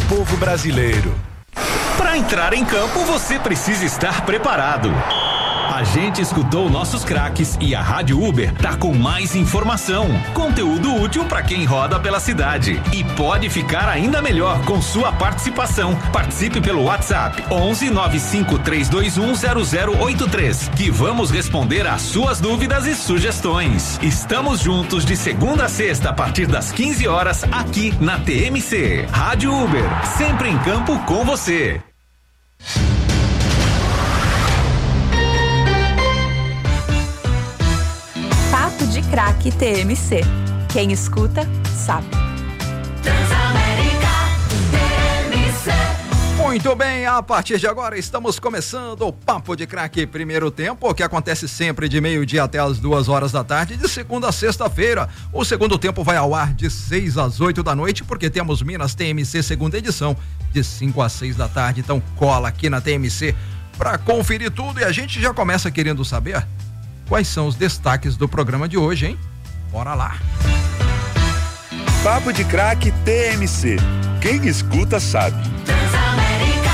povo brasileiro. Para entrar em campo, você precisa estar preparado. A gente escutou nossos craques e a Rádio Uber tá com mais informação, conteúdo útil para quem roda pela cidade e pode ficar ainda melhor com sua participação. Participe pelo WhatsApp 11 95 321 0083 que vamos responder às suas dúvidas e sugestões. Estamos juntos de segunda a sexta a partir das 15 horas aqui na TMC. Rádio Uber, sempre em campo com você. De craque TMC. Quem escuta, sabe. Transamérica TMC. Muito bem, a partir de agora estamos começando o Papo de Craque primeiro tempo, que acontece sempre de meio-dia até as 2 horas da tarde, de segunda a sexta-feira. O segundo tempo vai ao ar de 6 às 8 da noite, porque temos Minas TMC segunda edição, de 5 às 6 da tarde. Então cola aqui na TMC para conferir tudo e a gente já começa querendo saber quais são os destaques do programa de hoje, hein? Bora lá! Papo de Craque TMC. Quem escuta sabe. Transamérica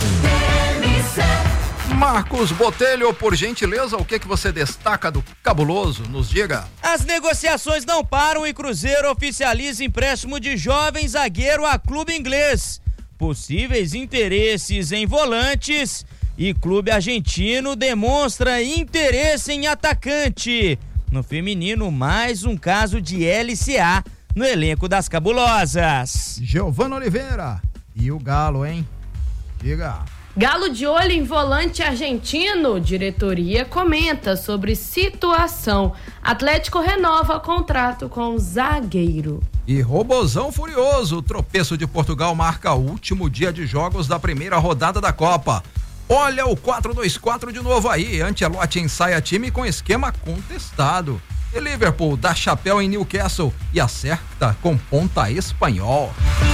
TMC. Marcos Botelho, por gentileza, o que você destaca do cabuloso? Nos diga. As negociações não param e Cruzeiro oficializa empréstimo de jovem zagueiro a clube inglês. Possíveis interesses em volantes. E clube argentino demonstra interesse em atacante. No feminino, mais um caso de LCA no elenco das cabulosas. Giovana Oliveira. E o Galo, hein? Diga. Galo de olho em volante argentino. Diretoria comenta sobre situação. Atlético renova contrato com zagueiro. E Robozão furioso. Tropeço de Portugal marca o último dia de jogos da primeira rodada da Copa. Olha o 4-2-4 de novo aí. Ancelotti ensaia time com esquema contestado. E Liverpool dá chapéu em Newcastle e acerta com ponta espanhol.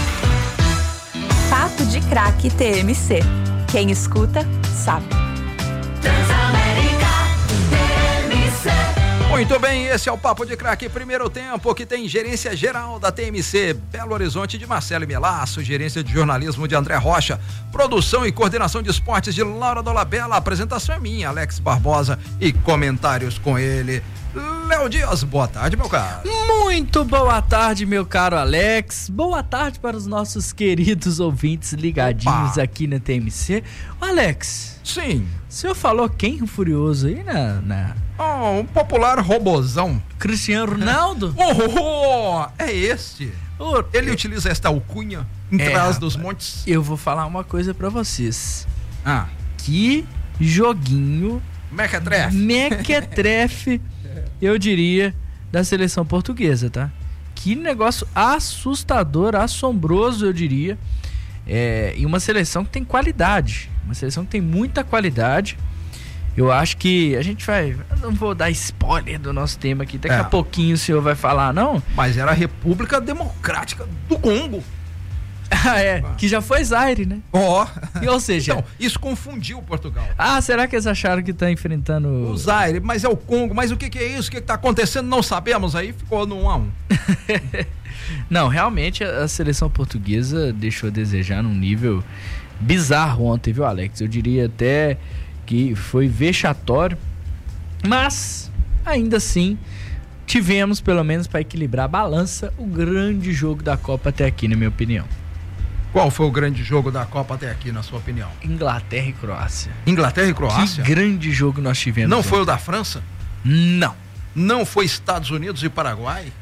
Papo de craque TMC. Quem escuta, sabe. Transamérica TMC. Muito bem, esse é o Papo de Craque primeiro tempo, que tem gerência geral da TMC Belo Horizonte de Marcelo Melasso, gerência de jornalismo de André Rocha, produção e coordenação de esportes de Laura Dolabella, apresentação é minha, Alex Barbosa, e comentários com ele, Léo Dias. Boa tarde, meu caro. Muito boa tarde, meu caro Alex. Boa tarde para os nossos queridos ouvintes ligadinhos aqui na TMC. Alex. Sim. O senhor falou quem furioso aí na... Um popular robozão. Cristiano Ronaldo? É este. Ele utiliza esta alcunha em trás dos montes. Eu vou falar uma coisa pra vocês. Que joguinho mequetrefe, eu diria, da seleção portuguesa, tá? Que negócio assustador, assombroso, eu diria. E uma seleção que tem qualidade. Uma seleção que tem muita qualidade. Eu acho que a gente vai... Eu não vou dar spoiler do nosso tema aqui. Daqui a pouquinho o senhor vai falar, não? Mas era a República Democrática do Congo. Que já foi Zaire, né? Ou seja... Então, isso confundiu Portugal. Será que eles acharam que tá enfrentando... O Zaire, mas é o Congo. Mas o que é isso? O que tá acontecendo? Não sabemos. Aí ficou no 1-1. Não, realmente a seleção portuguesa deixou a desejar num nível bizarro ontem, viu, Alex? Eu diria até que foi vexatório, mas ainda assim tivemos, pelo menos para equilibrar a balança, o grande jogo da Copa até aqui, na minha opinião. Qual foi o grande jogo da Copa até aqui, na sua opinião? Inglaterra e Croácia. Inglaterra e Croácia? Que grande jogo nós tivemos. Não foi o da França? Não. Não foi Estados Unidos e Paraguai?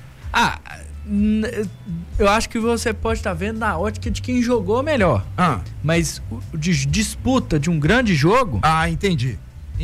Eu acho que você pode estar vendo na ótica de quem jogou melhor. Mas de disputa de um grande jogo... Entendi.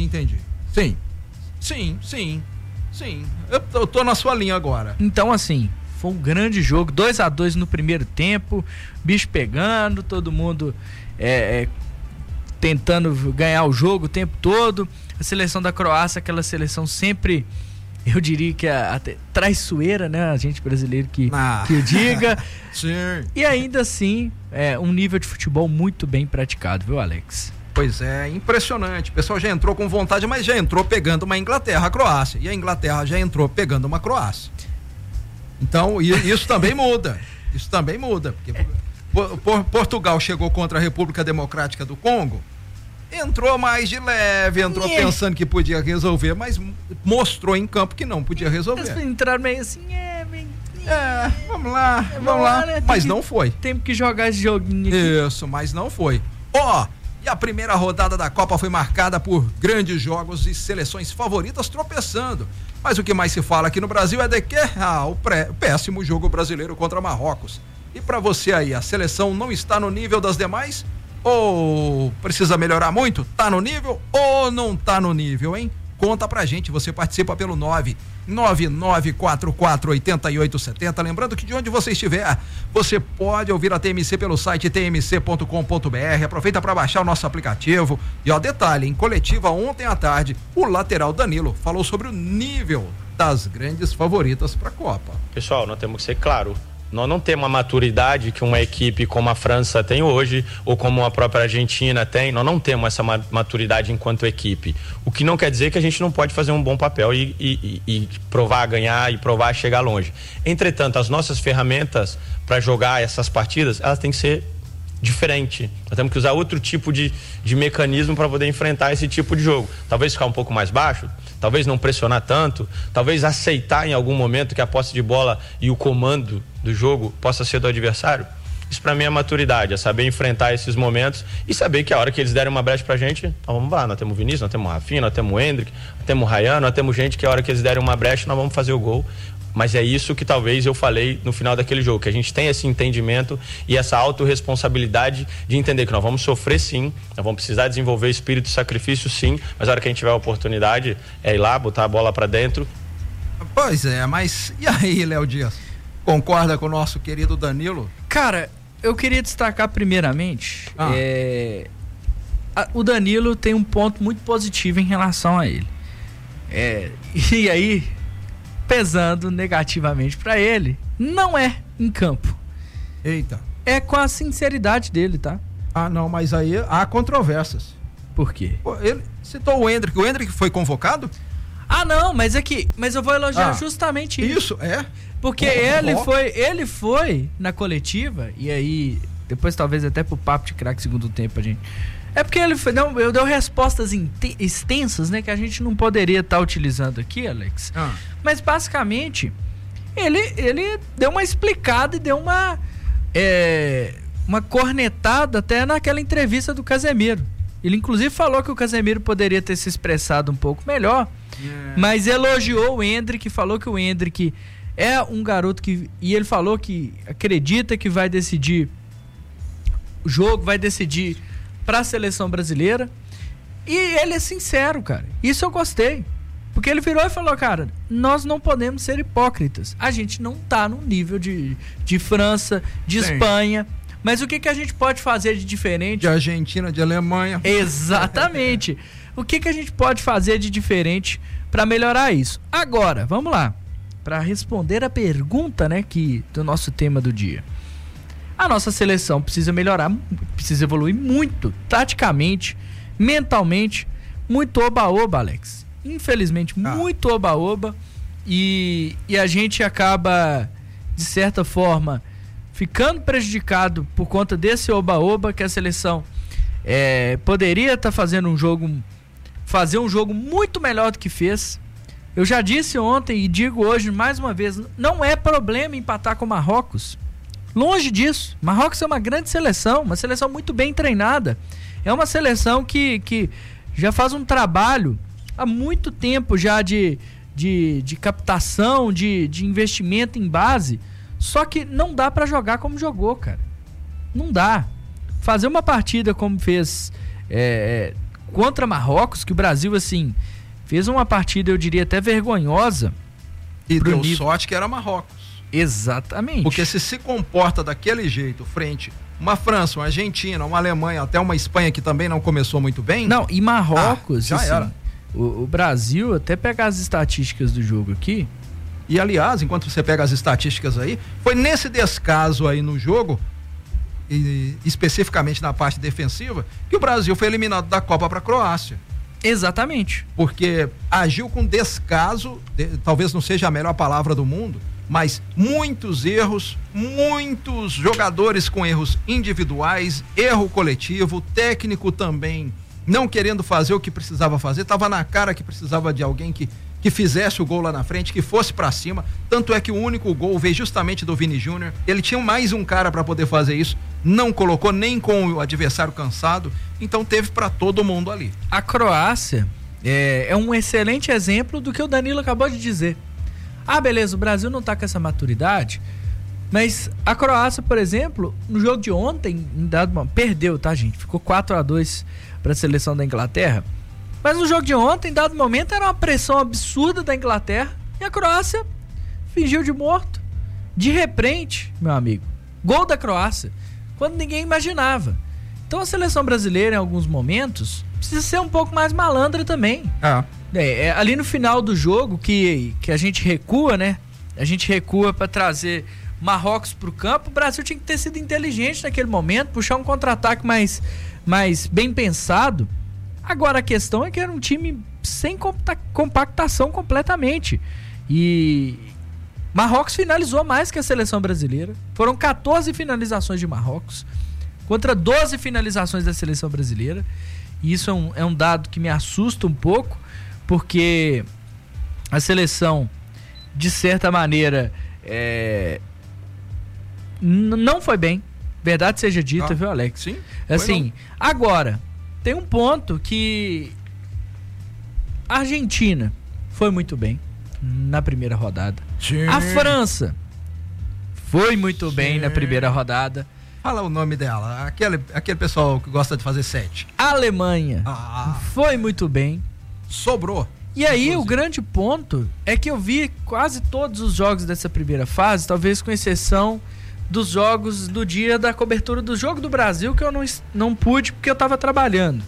Sim. Eu tô na sua linha agora. Então, assim, foi um grande jogo. 2-2 no primeiro tempo. Bicho pegando, todo mundo tentando ganhar o jogo o tempo todo. A seleção da Croácia, aquela seleção sempre... Eu diria que até traiçoeira, né? A gente brasileiro que diga. Sim. E ainda assim, um nível de futebol muito bem praticado, viu, Alex? Pois é, impressionante. O pessoal já entrou com vontade, mas já entrou pegando uma Inglaterra-Croácia. E a Inglaterra já entrou pegando uma Croácia. Então, isso também muda. Porque Portugal chegou contra a República Democrática do Congo, entrou mais de leve, entrou pensando que podia resolver, mas mostrou em campo que não podia resolver. Eles entraram meio assim, vamos lá, né? Mas não foi. Temos que jogar esse joguinho aqui. Isso, mas não foi. E a primeira rodada da Copa foi marcada por grandes jogos e seleções favoritas tropeçando. Mas o que mais se fala aqui no Brasil é de que o péssimo jogo brasileiro contra Marrocos. E pra você aí, a seleção não está no nível das demais? Ou precisa melhorar muito? Tá no nível ou não tá no nível, hein? Conta pra gente, você participa pelo 999448870. Lembrando que de onde você estiver, você pode ouvir a TMC pelo site tmc.com.br. Aproveita para baixar o nosso aplicativo. E detalhe, em coletiva ontem à tarde, o lateral Danilo falou sobre o nível das grandes favoritas para a Copa. Pessoal, nós temos que ser claro. Nós não temos a maturidade que uma equipe como a França tem hoje, ou como a própria Argentina tem. Nós não temos essa maturidade enquanto equipe. O que não quer dizer que a gente não pode fazer um bom papel e provar ganhar e provar chegar longe. Entretanto, as nossas ferramentas para jogar essas partidas, elas têm que ser diferentes. Nós temos que usar outro tipo de mecanismo para poder enfrentar esse tipo de jogo. Talvez ficar um pouco mais baixo, talvez não pressionar tanto, talvez aceitar em algum momento que a posse de bola e o comando do jogo possa ser do adversário. Isso para mim é maturidade, é saber enfrentar esses momentos e saber que a hora que eles derem uma brecha pra gente, nós vamos lá, nós temos o Vinícius, nós temos o Rafinha, nós temos o Endrick, nós temos o Ryan, nós temos gente que a hora que eles derem uma brecha, nós vamos fazer o gol. Mas é isso que talvez eu falei no final daquele jogo, que a gente tem esse entendimento e essa autorresponsabilidade de entender que nós vamos sofrer sim, nós vamos precisar desenvolver espírito de sacrifício sim, mas a hora que a gente tiver a oportunidade é ir lá, botar a bola pra dentro. Pois é, mas e aí, Léo Dias? Concorda com o nosso querido Danilo? Cara, eu queria destacar primeiramente, o Danilo tem um ponto muito positivo em relação a ele. E aí, pesando negativamente pra ele, não é em campo. Eita. É com a sinceridade dele, tá? Não, mas aí há controvérsias. Por quê? Ele citou o Endrick foi convocado? Não, mas eu vou elogiar justamente isso. Isso, é? Porque ele foi na coletiva, e aí, depois talvez até pro papo de craque segundo tempo a gente... É porque ele deu respostas extensas, né, que a gente não poderia estar utilizando aqui, Alex. Mas basicamente, ele deu uma explicada e deu uma cornetada até naquela entrevista do Casemiro. Ele inclusive falou que o Casemiro poderia ter se expressado um pouco melhor, mas elogiou o Endrick, falou que o Endrick é um garoto e ele falou que acredita que vai decidir o jogo, vai decidir para a seleção brasileira. E ele é sincero, cara. Isso eu gostei. Porque ele virou e falou, cara, nós não podemos ser hipócritas. A gente não tá no nível de França, de Espanha. Mas o que a gente pode fazer de diferente? De Argentina, de Alemanha. Exatamente. O que a gente pode fazer de diferente para melhorar isso? Agora, vamos lá. Para responder a pergunta, né, do nosso tema do dia. A nossa seleção precisa melhorar, precisa evoluir muito, taticamente, mentalmente, muito oba-oba, Alex. Infelizmente, muito oba-oba. E a gente acaba, de certa forma, ficando prejudicado por conta desse oba-oba, que a seleção poderia estar fazendo fazer um jogo muito melhor do que fez. Eu já disse ontem e digo hoje mais uma vez, não é problema empatar com o Marrocos. Longe disso. Marrocos é uma grande seleção, uma seleção muito bem treinada. É uma seleção que já faz um trabalho há muito tempo já de captação, de investimento em base. Só que não dá pra jogar como jogou, cara. Não dá. Fazer uma partida como fez contra Marrocos, que o Brasil, assim, fez uma partida, eu diria, até vergonhosa. E deu sorte que era Marrocos. Exatamente. Porque se comporta daquele jeito frente uma França, uma Argentina, uma Alemanha, até uma Espanha que também não começou muito bem. Não, e Marrocos, já assim, era. O Brasil, até pegar as estatísticas do jogo aqui. E aliás, enquanto você pega as estatísticas aí, foi nesse descaso aí no jogo, e especificamente na parte defensiva, que o Brasil foi eliminado da Copa para a Croácia. Exatamente. Porque agiu com descaso, talvez não seja a melhor palavra do mundo, mas muitos erros, muitos jogadores com erros individuais, erro coletivo, técnico também não querendo fazer o que precisava fazer, tava na cara que precisava de alguém que fizesse o gol lá na frente, que fosse pra cima, tanto é que o único gol veio justamente do Vini Júnior, ele tinha mais um cara pra poder fazer isso, não colocou nem com o adversário cansado, então teve pra todo mundo ali. A Croácia é um excelente exemplo do que o Danilo acabou de dizer. Ah, beleza, o Brasil não tá com essa maturidade, mas a Croácia, por exemplo, no jogo de ontem, perdeu, tá, gente? Ficou 4-2 para a seleção da Inglaterra. Mas no jogo de ontem, em dado momento, era uma pressão absurda da Inglaterra e a Croácia fingiu de morto. De repente, meu amigo, gol da Croácia, quando ninguém imaginava. Então a seleção brasileira, em alguns momentos, precisa ser um pouco mais malandra também. Ali no final do jogo que a gente recua, né? A gente recua para trazer Marrocos pro campo. O Brasil tinha que ter sido inteligente naquele momento, puxar um contra-ataque mais bem pensado. Agora a questão é que era um time sem compactação completamente. E Marrocos finalizou mais que a seleção brasileira. Foram 14 finalizações de Marrocos contra 12 finalizações da seleção brasileira. E isso é um dado que me assusta um pouco, porque a seleção, de certa maneira, não foi bem. Verdade seja dita, viu, Alex? Sim. Assim, agora, tem um ponto que a Argentina foi muito bem na primeira rodada. Sim. A França foi muito bem na primeira rodada. Fala o nome dela, aquele pessoal que gosta de fazer 7. A Alemanha foi muito bem. Sobrou. E aí o grande ponto é que eu vi quase todos os jogos dessa primeira fase, talvez com exceção dos jogos do dia da cobertura do Jogo do Brasil, que eu não pude porque eu tava trabalhando.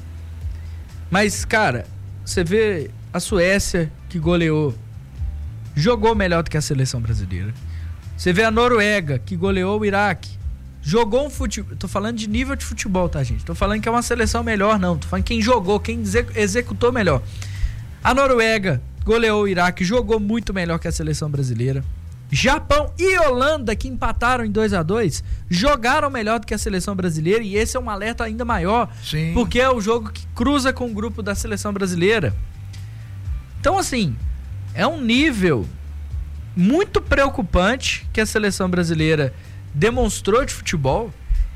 Mas, cara, você vê a Suécia, que goleou, jogou melhor do que a seleção brasileira. Você vê a Noruega, que goleou o Iraque, jogou um futebol. Tô falando de nível de futebol, tá, gente? Tô falando que é uma seleção melhor, não. Tô falando quem jogou, quem executou melhor. A Noruega goleou o Iraque, jogou muito melhor que a seleção brasileira. Japão e Holanda, que empataram em 2-2, jogaram melhor do que a seleção brasileira, e esse é um alerta ainda maior. Sim. Porque é o jogo que cruza com o grupo da seleção brasileira. Então, assim, é um nível muito preocupante que a seleção brasileira demonstrou de futebol,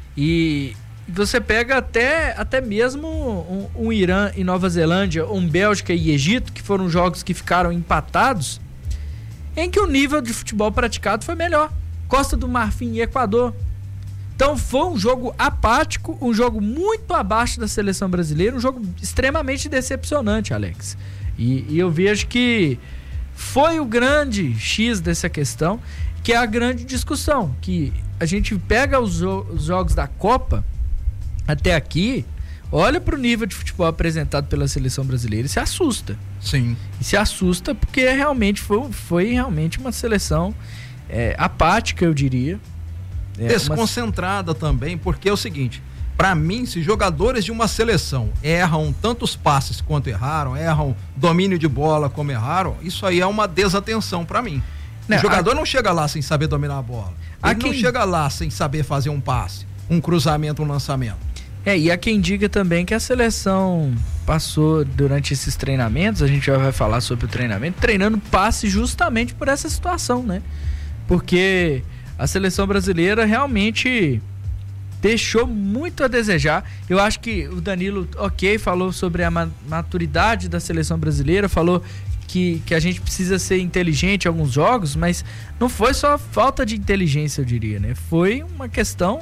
e você pega até mesmo um Irã e Nova Zelândia, um Bélgica e Egito, que foram jogos que ficaram empatados, em que o nível de futebol praticado foi melhor. Costa do Marfim e Equador. Então foi um jogo apático, um jogo muito abaixo da seleção brasileira, um jogo extremamente decepcionante, Alex. E eu vejo que foi o grande X dessa questão, que é a grande discussão, que a gente pega os jogos da Copa até aqui, olha para o nível de futebol apresentado pela seleção brasileira e se assusta. Sim. E se assusta porque realmente foi realmente uma seleção apática, eu diria. Desconcentrada também, porque é o seguinte, para mim, se jogadores de uma seleção erram tantos passes quanto erram domínio de bola como erraram, isso aí é uma desatenção para mim. O jogador não chega lá sem saber dominar a bola. Ele não chega lá sem saber fazer um passe, um cruzamento, um lançamento. E há quem diga também que a seleção passou durante esses treinamentos, a gente já vai falar sobre o treinamento, treinando passe justamente por essa situação, né? Porque a seleção brasileira realmente deixou muito a desejar. Eu acho que o Danilo, falou sobre a maturidade da seleção brasileira, falou que a gente precisa ser inteligente em alguns jogos, mas não foi só falta de inteligência, eu diria, né? Foi uma questão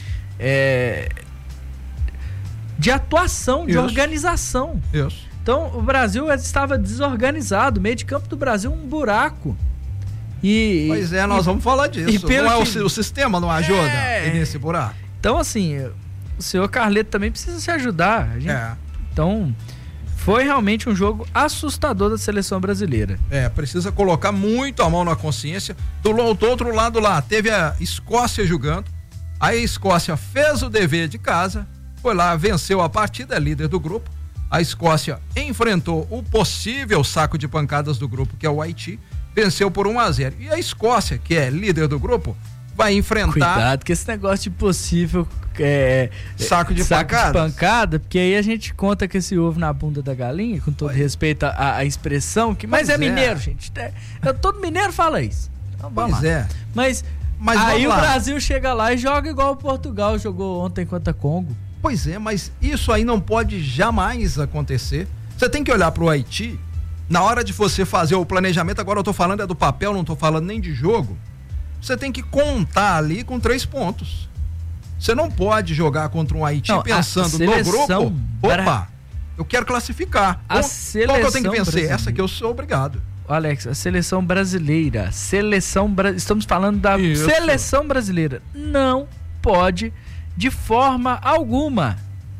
de atuação, de organização. Isso. Então o Brasil estava desorganizado, o meio de campo do Brasil um buraco. Pois nós vamos falar disso. O sistema não ajuda nesse buraco. Então, assim, o senhor Carleto também precisa se ajudar. Então, foi realmente um jogo assustador da seleção brasileira. Precisa colocar muito a mão na consciência. Do outro lado lá, teve a Escócia jogando. A Escócia fez o dever de casa, foi lá, venceu a partida, é líder do grupo. A Escócia enfrentou o possível saco de pancadas do grupo, que é o Haiti, venceu por 1-0. E a Escócia, que é líder do grupo, vai enfrentar... Cuidado com esse negócio de possível saco de pancada, porque aí a gente conta que esse ovo na bunda da galinha, com todo respeito à expressão, mas é mineiro, gente. Todo mineiro fala isso. Então, vamos lá. Mas aí o Brasil chega lá e joga igual o Portugal jogou ontem contra Congo. Pois é, mas isso aí não pode jamais acontecer. Você tem que olhar pro Haiti, na hora de você fazer o planejamento, agora eu tô falando do papel, não tô falando nem de jogo, você tem que contar ali com 3 pontos. Você não pode jogar contra um Haiti pensando no grupo, opa, eu quero classificar. Qual que eu tenho que vencer? Brasileira. Essa que eu sou obrigado. Alex, a seleção brasileira, estamos falando da seleção brasileira, não pode de forma alguma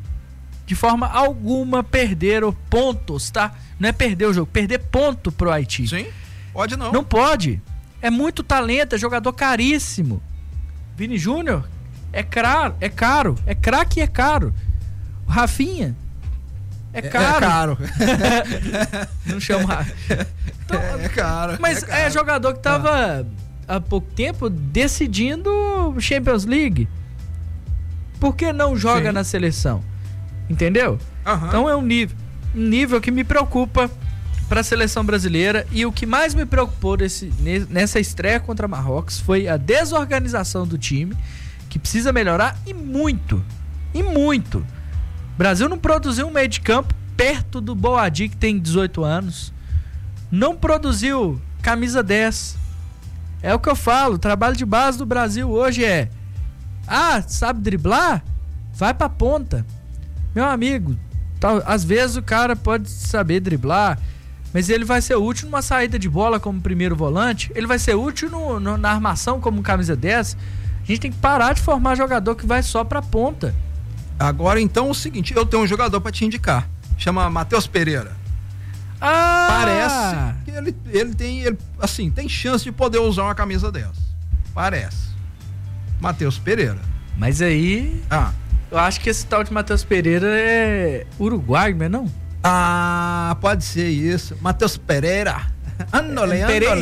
perder pontos, tá? Não é perder o jogo, perder ponto pro Haiti. Sim, pode não. Não pode. É muito talento, é jogador caríssimo. Vini Júnior é caro, é craque e é caro. O Rafinha é caro. Não chama. Então, é caro. Mas é jogador que tava há pouco tempo decidindo Champions League. Por que não joga na seleção? Entendeu? Então é um nível que me preocupa para a seleção brasileira, e o que mais me preocupou nessa estreia contra Marrocos foi a desorganização do time, que precisa melhorar e muito. O Brasil não produziu um meio de campo perto do Boadi, que tem 18 anos. Não produziu camisa 10. É o que eu falo, o trabalho de base do Brasil hoje é: sabe driblar? Vai pra ponta. Meu amigo, às vezes o cara pode saber driblar, mas ele vai ser útil numa saída de bola como primeiro volante, ele vai ser útil na armação como camisa 10. A gente tem que parar de formar jogador que vai só pra ponta. Agora, então, o seguinte, eu tenho um jogador pra te indicar, chama Matheus Pereira. Parece que ele tem chance de poder usar uma camisa 10. Parece. Matheus Pereira. Mas aí... eu acho que esse tal de Matheus Pereira é uruguaio, não é não? Pode ser isso. Matheus Pereira. Andole.